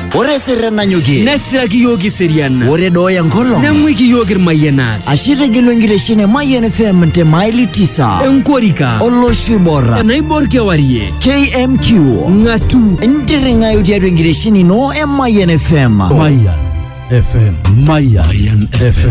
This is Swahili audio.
Ore serena nyuki. Nesiraki yogi seriana. Ore doya ngolo. Nemwiki yogi mayenat. Ashire gilo ngireshine Mayen FM te maili 9. Enkorika. Oloshibora. Enaibor kewarie. KMQ. Ngatu. Ndiringa yutiatu ngireshini no Mayen FM. Mayen FM.